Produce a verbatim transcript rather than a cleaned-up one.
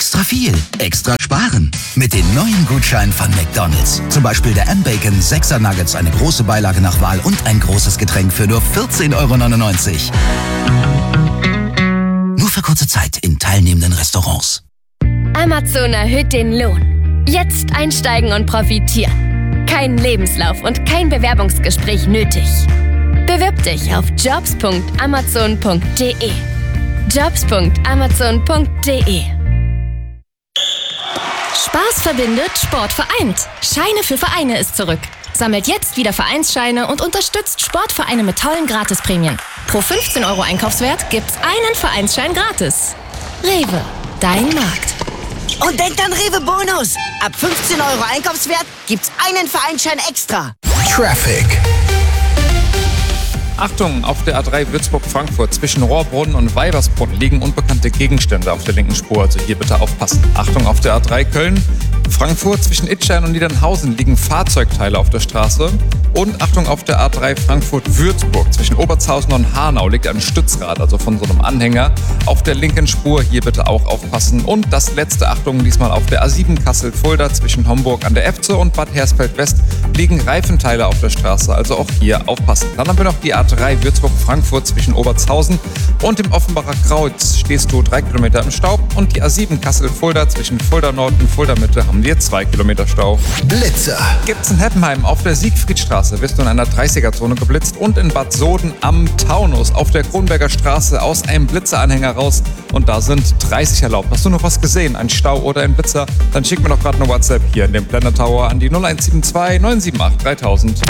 Extra viel, extra sparen. Mit den neuen Gutscheinen von McDonald's. Zum Beispiel der M-Bacon sechser Nuggets, eine große Beilage nach Wahl und ein großes Getränk für nur vierzehn Euro neunundneunzig. Nur für kurze Zeit in teilnehmenden Restaurants. Amazon erhöht den Lohn. Jetzt einsteigen und profitieren. Kein Lebenslauf und kein Bewerbungsgespräch nötig. Bewirb dich auf jobs punkt amazon punkt de. jobs punkt amazon punkt de. Spaß verbindet, Sport vereint. Scheine für Vereine ist zurück. Sammelt jetzt wieder Vereinsscheine und unterstützt Sportvereine mit tollen Gratisprämien. Pro fünfzehn Euro Einkaufswert gibt's einen Vereinsschein gratis. Rewe, dein Markt. Und denkt an Rewe Bonus. Ab fünfzehn Euro Einkaufswert gibt's einen Vereinsschein extra. Traffic. Achtung, auf der A drei Würzburg-Frankfurt zwischen Rohrbrunn und Weibersbrunn liegen unbekannte Gegenstände auf der linken Spur, also hier bitte aufpassen. Achtung, auf der A drei Köln-Frankfurt zwischen Itstein und Niedernhausen liegen Fahrzeugteile auf der Straße. Und Achtung, auf der A drei Frankfurt-Würzburg zwischen Obertshausen und Hanau liegt ein Stützrad, also von so einem Anhänger, auf der linken Spur, hier bitte auch aufpassen. Und das letzte, Achtung, diesmal auf der A sieben Kassel-Fulda zwischen Homburg an der Efze und Bad Hersfeld-West liegen Reifenteile auf der Straße, also auch hier aufpassen. Dann haben wir noch die A drei Würzburg-Frankfurt zwischen Obertshausen und dem Offenbacher Kreuz stehst du drei Kilometer im Stau und die A sieben Kassel-Fulda zwischen Fulda Nord und Fulda Mitte haben wir zwei Kilometer Stau. Blitzer. Gibt's in Heppenheim auf der Siegfriedstraße wirst du in einer dreißiger-Zone geblitzt und in Bad Soden am Taunus auf der Kronberger Straße aus einem Blitzeranhänger raus und da sind dreißig erlaubt. Hast du noch was gesehen, ein Stau oder ein Blitzer? Dann schick mir doch gerade eine WhatsApp hier in dem Planet Tower an die null eins sieben zwei neun sieben acht dreitausend.